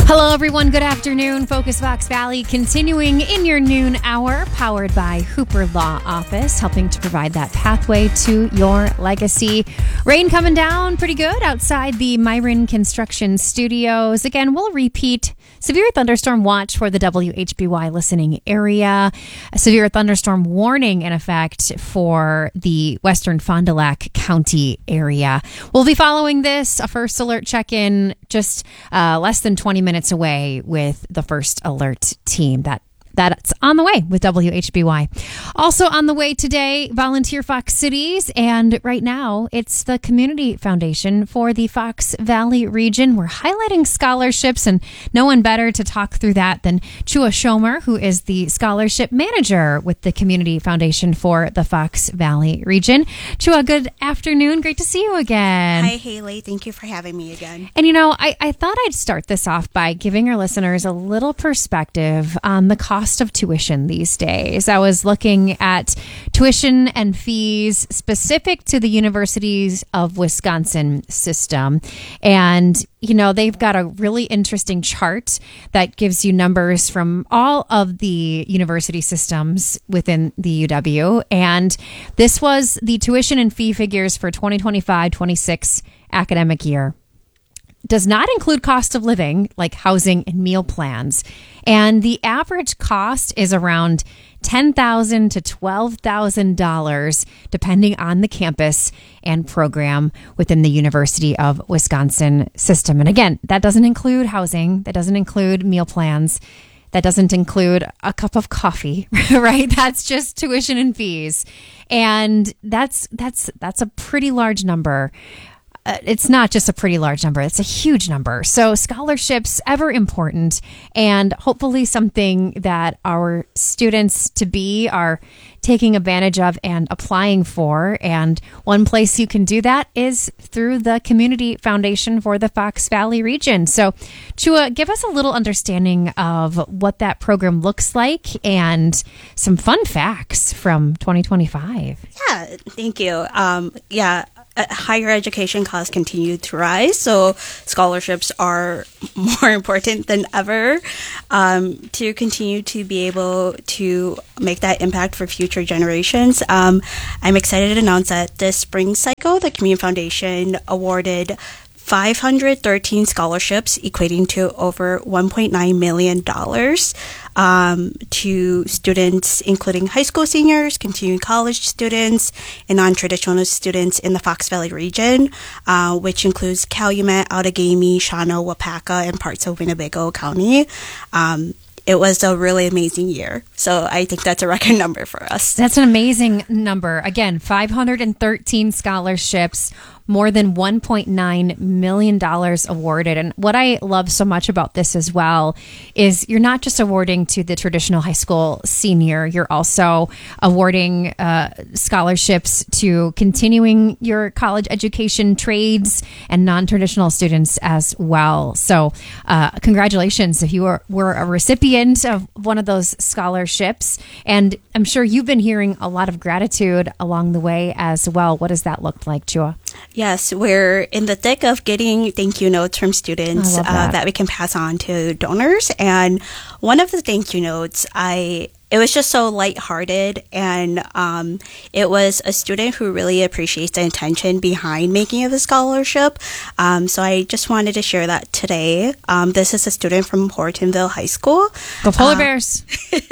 Hello, everyone. Good afternoon. Focus Fox Valley continuing in your noon hour, powered by Hooper Law Office, helping to provide that pathway to your legacy. Rain coming down pretty good outside the Myron Construction Studios. Again, we'll repeat severe thunderstorm watch for the WHBY listening area. A severe thunderstorm warning in effect for the western Fond du Lac County area. We'll be following this, a first alert check-in, just less than 20 minutes away with the first alert team. That's on the way with WHBY. Also on the way today, Volunteer Fox Cities. And right now, it's the Community Foundation for the Fox Valley region. We're highlighting scholarships, and no one better to talk through that than Chua Schomer, who is the scholarship manager with the Community Foundation for the Fox Valley region. Chua, good afternoon. Great to see you again. Hi, Haley. Thank you for having me again. And I thought I'd start this off by giving our listeners a little perspective on the cost of tuition these days. I was looking at tuition and fees specific to the Universities of Wisconsin system. And, they've got a really interesting chart that gives you numbers from all of the university systems within the UW. And this was the tuition and fee figures for 2025-26 academic year. Does not include cost of living like housing and meal plans. And the average cost is around $10,000 to $12,000, depending on the campus and program within the University of Wisconsin system. And again, that doesn't include housing. That doesn't include meal plans. That doesn't include a cup of coffee, right? That's just tuition and fees. And that's a pretty large number. It's not just a pretty large number. It's a huge number. So scholarships, ever important, and hopefully something that our students to be are taking advantage of and applying for. And one place you can do that is through the Community Foundation for the Fox Valley region. So Chua, give us a little understanding of what that program looks like and some fun facts from 2025. Yeah, thank you. Higher education costs continue to rise, so scholarships are more important than ever to continue to be able to make that impact for future generations. I'm excited to announce that this spring cycle, the Community Foundation awarded 513 scholarships, equating to over $1.9 million to students, including high school seniors, continuing college students, and non-traditional students in the Fox Valley region, which includes Calumet, Outagamie, Shawano, Wapaka, and parts of Winnebago County. It was a really amazing year. So I think that's a record number for us. That's an amazing number. Again, 513 scholarships, more than $1.9 million awarded. And what I love so much about this as well is you're not just awarding to the traditional high school senior, you're also awarding scholarships to continuing your college education trades and non-traditional students as well. So congratulations if you were a recipient of one of those scholarships. And I'm sure you've been hearing a lot of gratitude along the way as well. What does that look like, Chua? Yes, we're in the thick of getting thank you notes from students that we can pass on to donors. And one of the thank you notes, it was just so lighthearted, and it was a student who really appreciates the intention behind making of the scholarship. So I just wanted to share that today. This is a student from Hortonville High School. Go Polar Bears!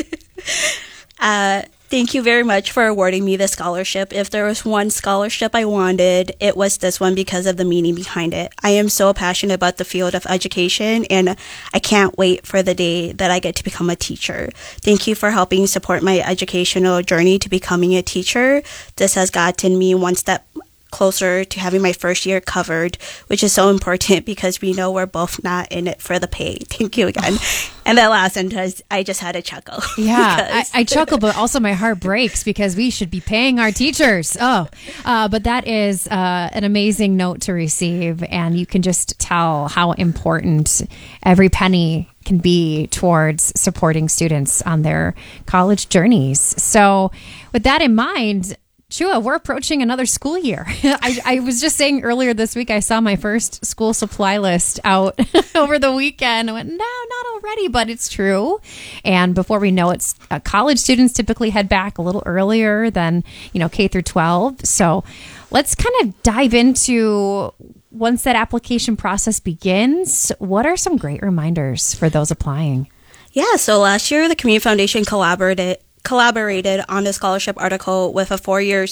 Thank you very much for awarding me the scholarship. If there was one scholarship I wanted, it was this one because of the meaning behind it. I am so passionate about the field of education, and I can't wait for the day that I get to become a teacher. Thank you for helping support my educational journey to becoming a teacher. This has gotten me one step closer to having my first year covered, which is so important because we know we're both not in it for the pay. Thank you again. And that last sentence, I just had a chuckle. Yeah, I chuckle, but also my heart breaks because we should be paying our teachers. But that is an amazing note to receive. And you can just tell how important every penny can be towards supporting students on their college journeys. So with that in mind, Chua, we're approaching another school year. I was just saying earlier this week, I saw my first school supply list out over the weekend. I went, no, not already, but it's true. And before we know it, college students typically head back a little earlier than, K through 12. So let's kind of dive into, once that application process begins, what are some great reminders for those applying? Yeah, so last year, the Community Foundation collaborated on a scholarship article with a four-year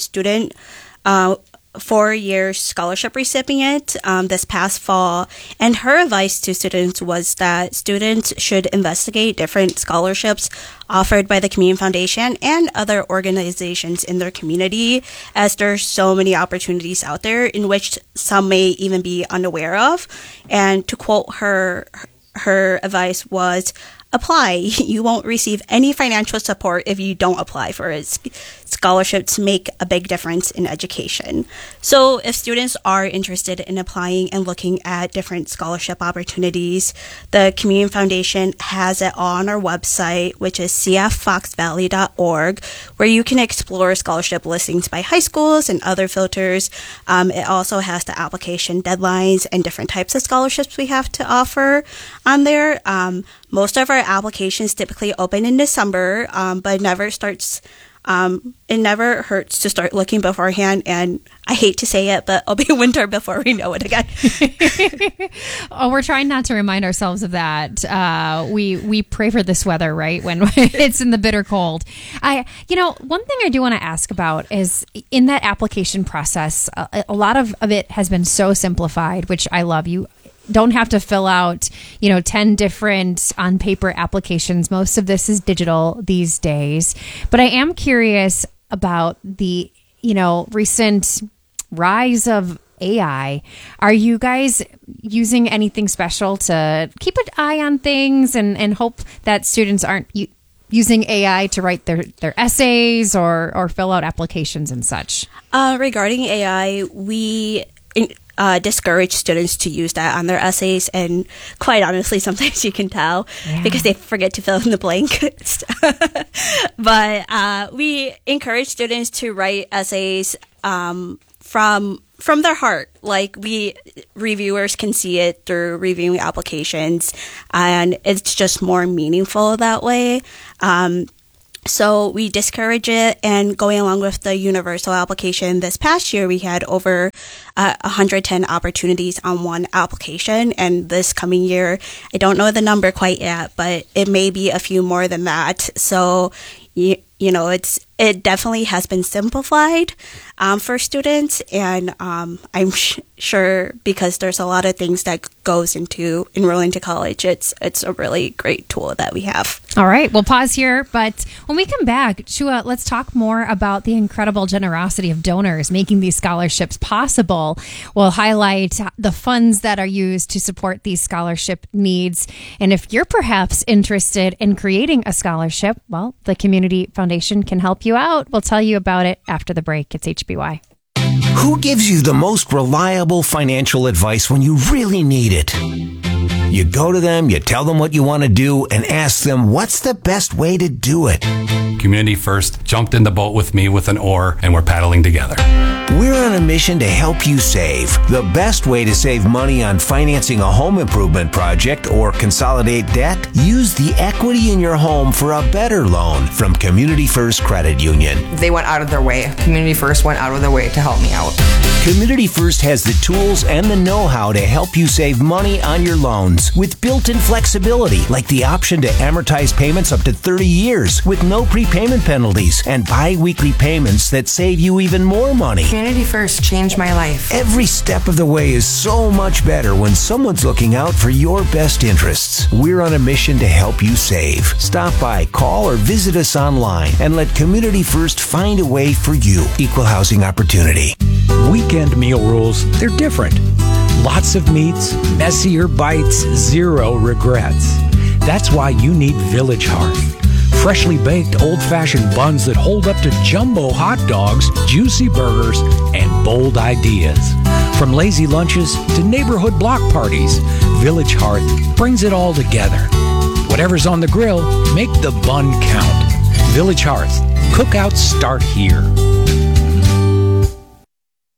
scholarship recipient this past fall. And her advice to students was that students should investigate different scholarships offered by the Community Foundation and other organizations in their community, as there's so many opportunities out there in which some may even be unaware of. And to quote her advice was, apply. You won't receive any financial support if you don't apply for it. Scholarships make a big difference in education. So if students are interested in applying and looking at different scholarship opportunities, the Community Foundation has it all on our website, which is cffoxvalley.org, where you can explore scholarship listings by high schools and other filters. It also has the application deadlines and different types of scholarships we have to offer on there. Most of our applications typically open in December, but it never hurts to start looking beforehand. And I hate to say it, but it'll be winter before we know it again. Oh, we're trying not to remind ourselves of that. We pray for this weather, right? When it's in the bitter cold. One thing I do want to ask about is in that application process, a lot of it has been so simplified, which I love. You don't have to fill out, 10 different on paper applications. Most of this is digital these days. But I am curious about the, recent rise of AI. Are you guys using anything special to keep an eye on things and hope that students aren't using AI to write their essays or fill out applications and such? Regarding AI, we discourage students to use that on their essays, and quite honestly, sometimes you can tell because they forget to fill in the blank. But we encourage students to write essays from their heart. Like, reviewers can see it through reviewing applications, and it's just more meaningful that way. So we discourage it, and going along with the universal application, this past year we had over 110 opportunities on one application, and this coming year, I don't know the number quite yet, but it may be a few more than that. So it definitely has been simplified for students, and I'm sure because there's a lot of things that goes into enrolling to college, it's a really great tool that we have. All right, we'll pause here, but when we come back, Chua, let's talk more about the incredible generosity of donors making these scholarships possible. We'll highlight the funds that are used to support these scholarship needs, and if you're perhaps interested in creating a scholarship, well, the Community Foundation can help you out. We'll tell you about it after the break. It's HBY. Who gives you the most reliable financial advice when you really need it? You go to them, you tell them what you want to do, and ask them what's the best way to do it. Community First jumped in the boat with me with an oar, and we're paddling together. We're on a mission to help you save. The best way to save money on financing a home improvement project or consolidate debt? Use the equity in your home for a better loan from Community First Credit Union. They went out of their way. Community First went out of their way to help me out. Community First has the tools and the know-how to help you save money on your loans with built-in flexibility, like the option to amortize payments up to 30 years with no prepayment penalties and bi-weekly payments that save you even more money. Community First changed my life. Every step of the way is so much better when someone's looking out for your best interests. We're on a mission to help you save. Stop by, call, or visit us online and let Community First find a way for you. Equal housing opportunity. Weekend meal rules, they're different. Lots of meats, messier bites, zero regrets. That's why you need Village Hearth. Freshly baked old-fashioned buns that hold up to jumbo hot dogs, juicy burgers, and bold ideas. From lazy lunches to neighborhood block parties, Village Hearth brings it all together. Whatever's on the grill, make the bun count. Village Hearth. Cookouts start here.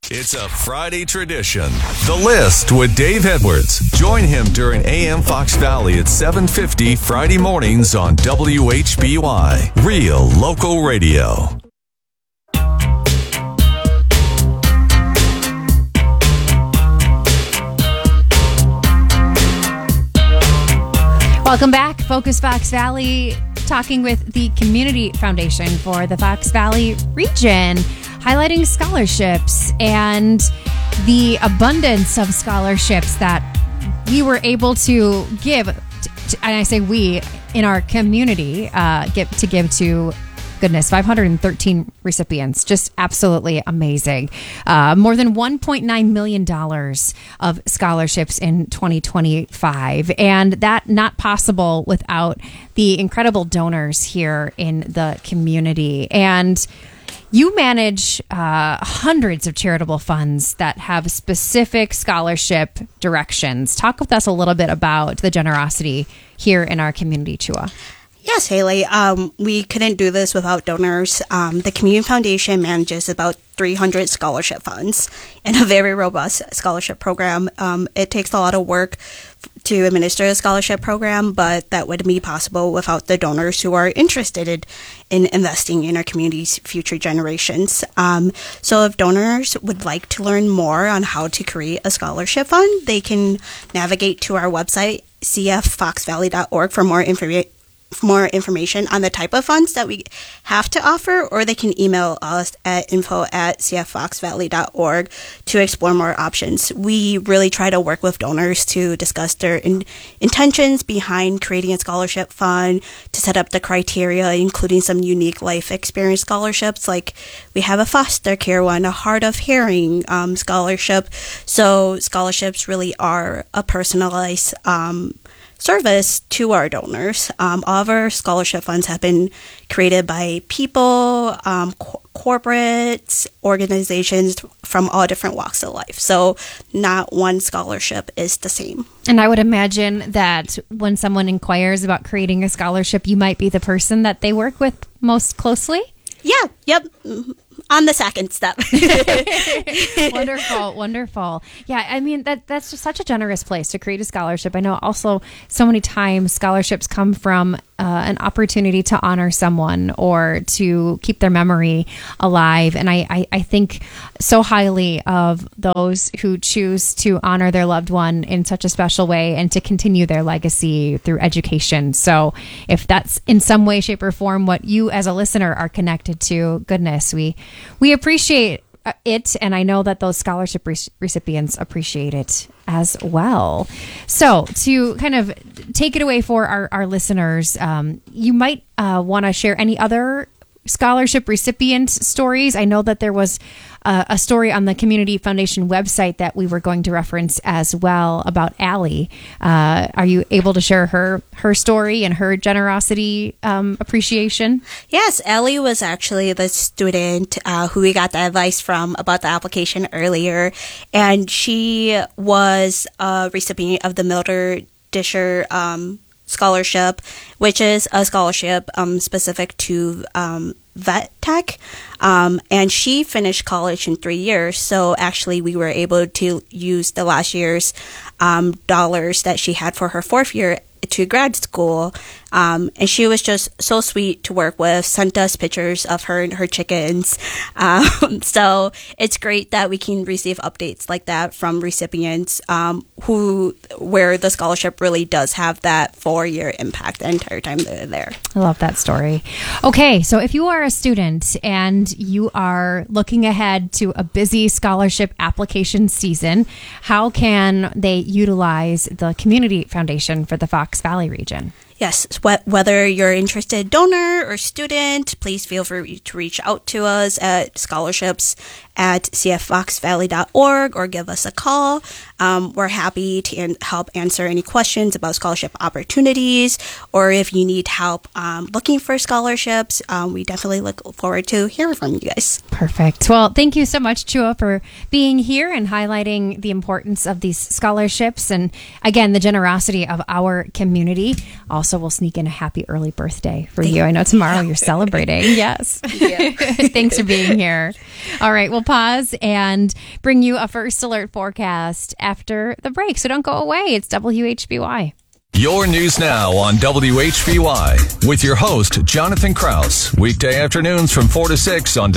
It's a Friday tradition. The List with Dave Edwards. Join him during AM Fox Valley at 7:50 Friday mornings on WHBY. Real local radio. Welcome back. Focus Fox Valley, talking with the Community Foundation for the Fox Valley region, highlighting scholarships and the abundance of scholarships that we were able to give, and I say we, in our community, give to, goodness, 513 recipients. Just absolutely amazing. More than $1.9 million of scholarships in 2025. And that not possible without the incredible donors here in the community. And you manage hundreds of charitable funds that have specific scholarship directions. Talk with us a little bit about the generosity here in our community, Chua. Yes, Haley. We couldn't do this without donors. The Community Foundation manages about 300 scholarship funds and a very robust scholarship program. It takes a lot of work to administer a scholarship program, but that wouldn't be possible without the donors who are interested in investing in our community's future generations. So if donors would like to learn more on how to create a scholarship fund, they can navigate to our website, cffoxvalley.org, for more information on the type of funds that we have to offer, or they can email us at info@cffoxvalley.org to explore more options. We really try to work with donors to discuss their intentions behind creating a scholarship fund, to set up the criteria, including some unique life experience scholarships. Like we have a foster care one, a Hard of Hearing scholarship. So scholarships really are a personalized service to our donors. All of our scholarship funds have been created by people, corporates, organizations from all different walks of life. So not one scholarship is the same. And I would imagine that when someone inquires about creating a scholarship, you might be the person that they work with most closely? Yeah, yep. On the second step. Wonderful. Yeah, I mean, that's just such a generous place to create a scholarship. I know also so many times scholarships come from an opportunity to honor someone or to keep their memory alive. And I think so highly of those who choose to honor their loved one in such a special way and to continue their legacy through education. So if that's in some way, shape, or form what you as a listener are connected to, goodness, we appreciate it, and I know that those scholarship recipients appreciate it as well. So to kind of take it away for our listeners, you might want to share any other scholarship recipient stories. I know that there was a story on the Community Foundation website that we were going to reference as well about Allie. Are you able to share her story and her generosity appreciation? Yes, Allie was actually the student who we got the advice from about the application earlier, and she was a recipient of the Mildred Disher scholarship, which is a scholarship specific to vet tech, and she finished college in 3 years. So actually we were able to use the last year's dollars that she had for her fourth year to grad school, and she was just so sweet to work with, sent us pictures of her and her chickens. So it's great that we can receive updates like that from recipients where the scholarship really does have that 4-year impact the entire time they're there. I love that story. Okay, so if you are a student and you are looking ahead to a busy scholarship application season, how can they utilize the Community Foundation for the Fox Valley region? Yes, whether you're an interested donor or student, please feel free to reach out to us at scholarships@cffoxvalley.org or give us a call. We're happy to help answer any questions about scholarship opportunities, or if you need help looking for scholarships, we definitely look forward to hearing from you guys. Perfect. Well, thank you so much, Chua, for being here and highlighting the importance of these scholarships and, again, the generosity of our community. Also, also will sneak in a happy early birthday for you. I know tomorrow you're celebrating. Yes. Thanks for being here. All right, we'll pause and bring you a first alert forecast after the break. So don't go away. It's WHBY. Your news now on WHBY with your host, Jonathan Krause. Weekday afternoons from 4 to 6 on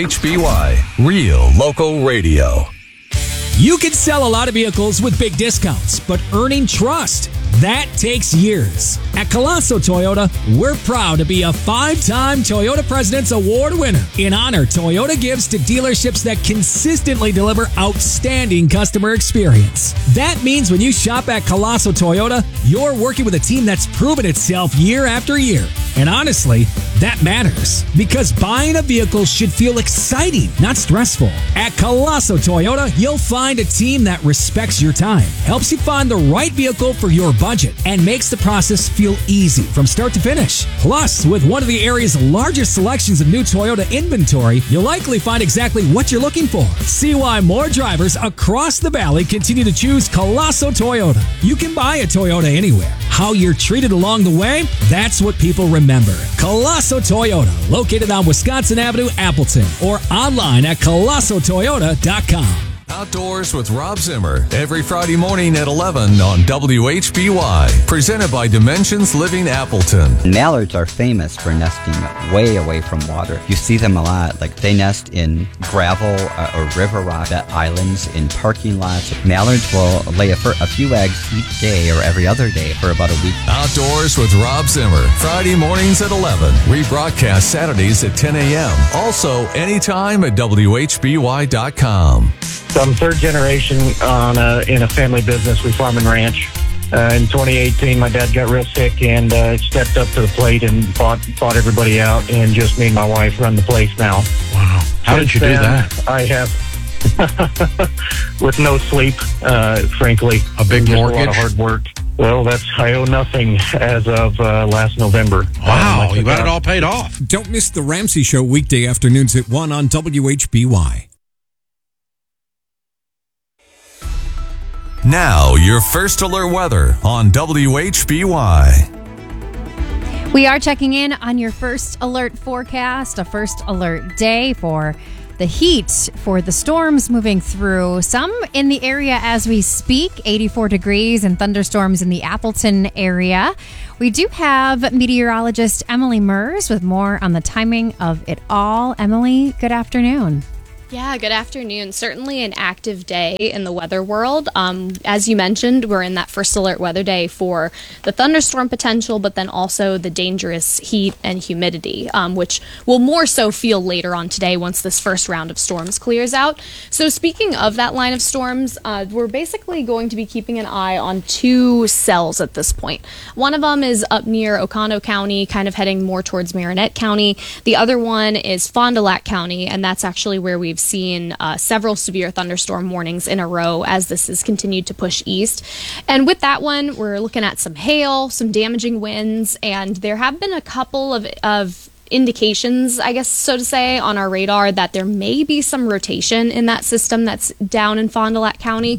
WHBY. Real local radio. You can sell a lot of vehicles with big discounts, but earning trust, that takes years. At Colosso Toyota, we're proud to be a 5-time Toyota President's Award winner. In honor, Toyota gives to dealerships that consistently deliver outstanding customer experience. That means when you shop at Colosso Toyota, you're working with a team that's proven itself year after year. And honestly, that matters because buying a vehicle should feel exciting, not stressful. At Colosso Toyota, you'll find a team that respects your time, helps you find the right vehicle for your budget, and makes the process feel easy from start to finish. Plus, with one of the area's largest selections of new Toyota inventory, you'll likely find exactly what you're looking for. See why more drivers across the valley continue to choose Colosso Toyota. You can buy a Toyota anywhere. How you're treated along the way, that's what people remember. Colosso Toyota, located on Wisconsin Avenue, Appleton, or online at colossotoyota.com. Outdoors with Rob Zimmer every Friday morning at 11 on WHBY. Presented by Dimensions Living Appleton. Mallards are famous for nesting way away from water. You see them a lot. Like they nest in gravel or river rock islands, in parking lots. Mallards will lay a few eggs each day or every other day for about a week. Outdoors with Rob Zimmer. Friday mornings at 11. Rebroadcast Saturdays at 10 a.m. Also anytime at WHBY.com. So I'm third generation in a family business. We farm and ranch. In 2018, my dad got real sick and stepped up to the plate and bought everybody out. And just me and my wife run the place now. Wow. How did you do that? I have, with no sleep, frankly. A big mortgage? A lot of hard work. Well, I owe nothing as of last November. Wow, you got it all paid off. Don't miss The Ramsey Show weekday afternoons at 1 on WHBY. Now, your first alert weather on WHBY. We are checking in on your first alert forecast, a first alert day for the heat, for the storms moving through. Some in the area as we speak, 84 degrees and thunderstorms in the Appleton area. We do have meteorologist Emily Mers with more on the timing of it all. Emily, good afternoon. Yeah, good afternoon. Certainly an active day in the weather world. As you mentioned, we're in that first alert weather day for the thunderstorm potential, but then also the dangerous heat and humidity, which we'll more so feel later on today once this first round of storms clears out. So speaking of that line of storms, we're basically going to be keeping an eye on two cells at this point. One of them is up near Oconto County, kind of heading more towards Marinette County. The other one is Fond du Lac County, and that's actually where we've seen several severe thunderstorm warnings in a row as this has continued to push east. And with that one, we're looking at some hail, some damaging winds, and there have been a couple of indications, I guess, so to say, on our radar that there may be some rotation in that system that's down in Fond du Lac County.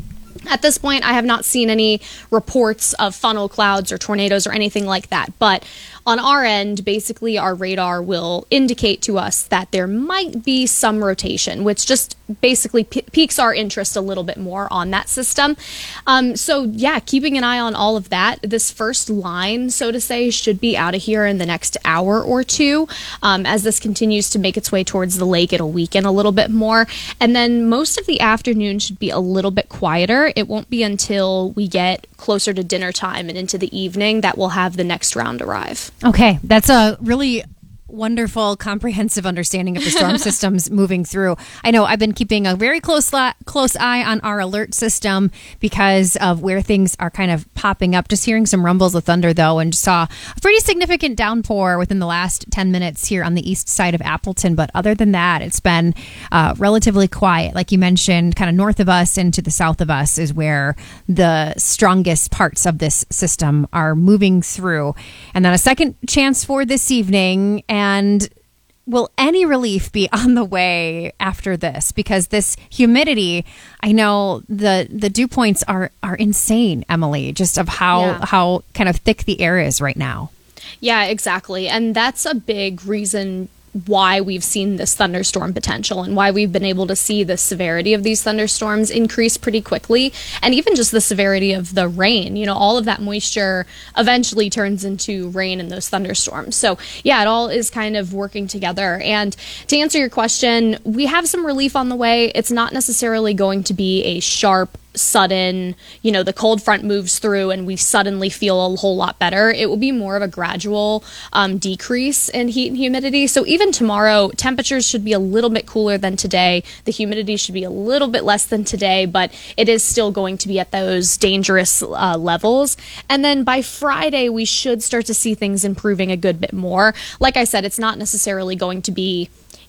At this point, I have not seen any reports of funnel clouds or tornadoes or anything like that, but on our end, basically our radar will indicate to us that there might be some rotation, which just basically piques our interest a little bit more on that system. So yeah, keeping an eye on all of that. This first line, so to say, should be out of here in the next hour or two. As this continues to make its way towards the lake, it'll weaken a little bit more. And then most of the afternoon should be a little bit quieter. It won't be until we get closer to dinner time and into the evening that we'll have the next round arrive. Okay, that's a really wonderful, comprehensive understanding of the storm systems moving through. I know I've been keeping a very close eye on our alert system because of where things are kind of popping up. Just hearing some rumbles of thunder, though, and saw a pretty significant downpour within the last 10 minutes here on the east side of Appleton. But other than that, it's been relatively quiet. Like you mentioned, kind of north of us and to the south of us is where the strongest parts of this system are moving through. And then a second chance for this evening. And will any relief be on the way after this? Because this humidity, I know the dew points are insane, Emily, just of how kind of thick the air is right now. Yeah, exactly. And that's a big reason why we've seen this thunderstorm potential and why we've been able to see the severity of these thunderstorms increase pretty quickly. And even just the severity of the rain, all of that moisture eventually turns into rain in those thunderstorms. So yeah, it all is kind of working together. And to answer your question, we have some relief on the way. It's not necessarily going to be a sharp, sudden, the cold front moves through and we suddenly feel a whole lot better. It will be more of a gradual decrease in heat and humidity. So even tomorrow, temperatures should be a little bit cooler than today. The humidity should be a little bit less than today, but it is still going to be at those dangerous levels. And then by Friday, we should start to see things improving a good bit more. Like I said, it's not necessarily going to be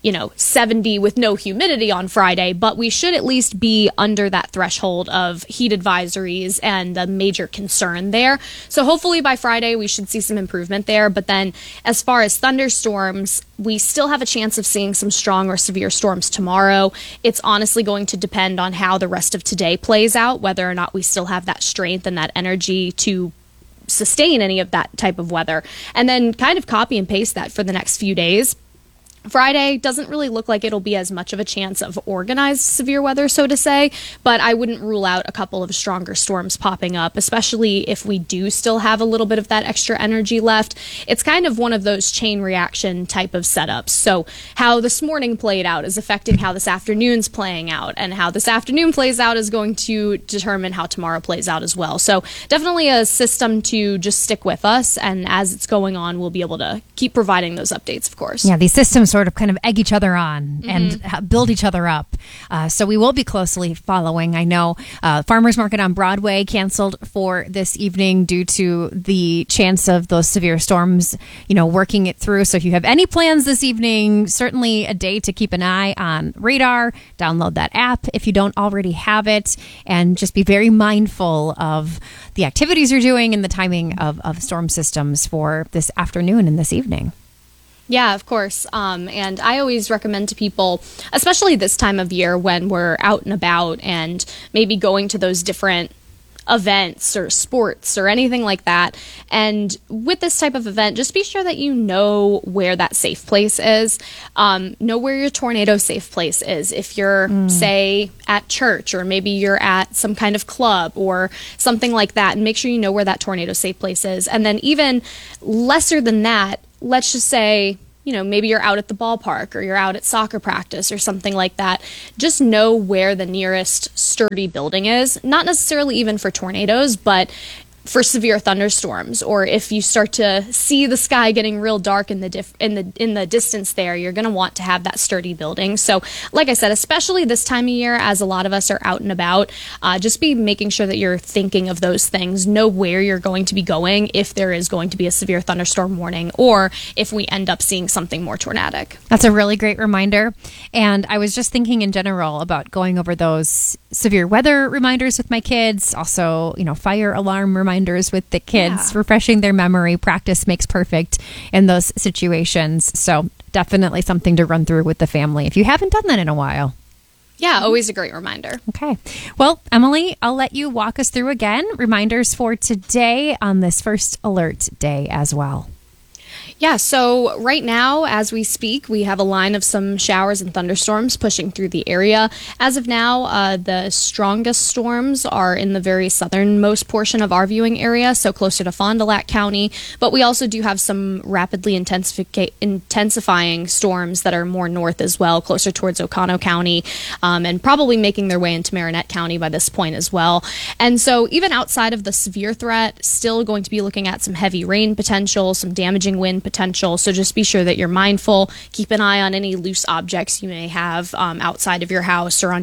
70 with no humidity on Friday, but we should at least be under that threshold of heat advisories and the major concern there. So hopefully by Friday, we should see some improvement there. But then as far as thunderstorms, we still have a chance of seeing some strong or severe storms tomorrow. It's honestly going to depend on how the rest of today plays out, whether or not we still have that strength and that energy to sustain any of that type of weather. And then kind of copy and paste that for the next few days. Friday doesn't really look like it'll be as much of a chance of organized severe weather, so to say, but I wouldn't rule out a couple of stronger storms popping up, especially if we do still have a little bit of that extra energy left. It's kind of one of those chain reaction type of setups. So how this morning played out is affecting how this afternoon's playing out, and how this afternoon plays out is going to determine how tomorrow plays out as well. So definitely a system to just stick with us, and as it's going on, we'll be able to keep providing those updates, of course. Yeah, these systems sort of kind of egg each other on and build each other up. So we will be closely following. I know Farmers Market on Broadway canceled for this evening due to the chance of those severe storms, working it through. So if you have any plans this evening, certainly a day to keep an eye on radar. Download that app if you don't already have it, and just be very mindful of the activities you're doing and the timing of storm systems for this afternoon and this evening. Yeah, of course. And I always recommend to people, especially this time of year when we're out and about and maybe going to those different events or sports or anything like that. And with this type of event, just be sure that you know where that safe place is. Know where your tornado safe place is. If you're, say, at church, or maybe you're at some kind of club or something like that, and make sure you know where that tornado safe place is. And then even lesser than that, let's just say, maybe you're out at the ballpark or you're out at soccer practice or something like that. Just know where the nearest sturdy building is, not necessarily even for tornadoes, but for severe thunderstorms. Or if you start to see the sky getting real dark in the distance there, you're going to want to have that sturdy building. So like I said, especially this time of year, as a lot of us are out and about, just be making sure that you're thinking of those things. Know where you're going to be going if there is going to be a severe thunderstorm warning, or if we end up seeing something more tornadic. That's a really great reminder. And I was just thinking in general about going over those severe weather reminders with my kids. Also, fire alarm reminders with the kids, refreshing their memory. Practice makes perfect in those situations. So definitely something to run through with the family if you haven't done that in a while. Yeah, always a great reminder. Okay. Well, Emily, I'll let you walk us through again reminders for today on this first alert day as well. Yeah, so right now, as we speak, we have a line of some showers and thunderstorms pushing through the area. As of now, the strongest storms are in the very southernmost portion of our viewing area, so closer to Fond du Lac County. But we also do have some rapidly intensifying storms that are more north as well, closer towards Oconto County, and probably making their way into Marinette County by this point as well. And so even outside of the severe threat, still going to be looking at some heavy rain potential, some damaging wind potential. So just be sure that you're mindful. Keep an eye on any loose objects you may have outside of your house or on your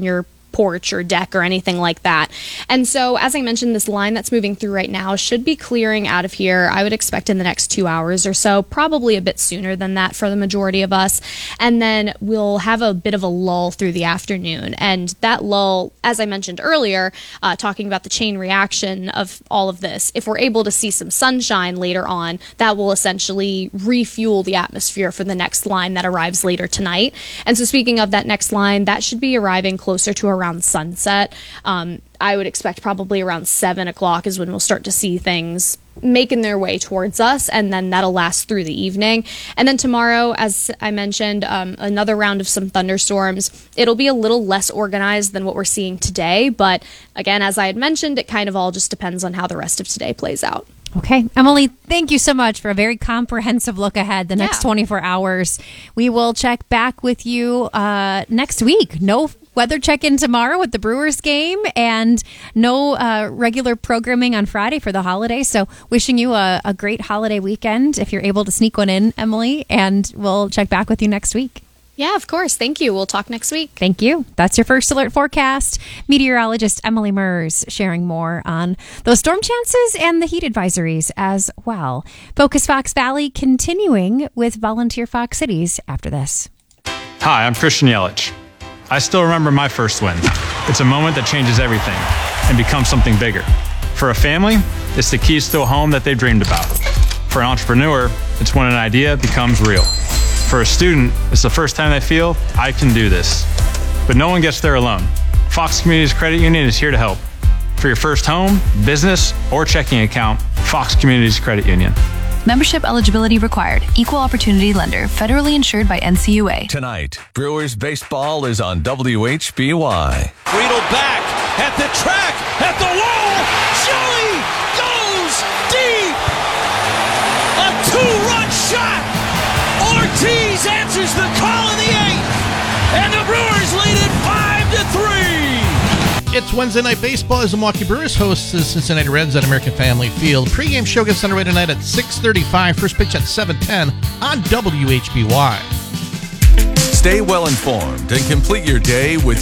porch or deck or anything like that. And so, as I mentioned, this line that's moving through right now should be clearing out of here, I would expect in the next 2 hours or so, probably a bit sooner than that for the majority of us. And then we'll have a bit of a lull through the afternoon. And that lull, as I mentioned earlier, talking about the chain reaction of all of this, if we're able to see some sunshine later on, that will essentially refuel the atmosphere for the next line that arrives later tonight. And so speaking of that next line, that should be arriving closer to around sunset. I would expect probably around 7 o'clock is when we'll start to see things making their way towards us, and then that'll last through the evening. And then tomorrow, as I mentioned, another round of some thunderstorms. It'll be a little less organized than what we're seeing today, but again, as I had mentioned, it kind of all just depends on how the rest of today plays out. Okay. Emily, thank you so much for a very comprehensive look ahead the next 24 hours. We will check back with you next week. No weather check-in tomorrow with the Brewers game, and no regular programming on Friday for the holiday. So wishing you a great holiday weekend if you're able to sneak one in, Emily, and we'll check back with you next week. Yeah, of course. Thank you. We'll talk next week. Thank you. That's your First Alert forecast. Meteorologist Emily Mers sharing more on those storm chances and the heat advisories as well. Focus Fox Valley continuing with Volunteer Fox Cities after this. Hi, I'm Christian Yelich. I still remember my first win. It's a moment that changes everything and becomes something bigger. For a family, it's the keys to a home that they've dreamed about. For an entrepreneur, it's when an idea becomes real. For a student, it's the first time they feel, I can do this. But no one gets there alone. Fox Communities Credit Union is here to help. For your first home, business, or checking account, Fox Communities Credit Union. Membership eligibility required. Equal opportunity lender. Federally insured by NCUA. Tonight, Brewers baseball is on WHBY. Friedel back at the track, at the wall. Joey goes deep. A two-run shot. Ortiz answers the call in the eighth, and the Brewers lead it 5-3. It's Wednesday Night Baseball as the Milwaukee Brewers host the Cincinnati Reds at American Family Field. Pre-game show gets underway tonight at 6:35. First pitch at 7:10 on WHBY. Stay well informed and complete your day with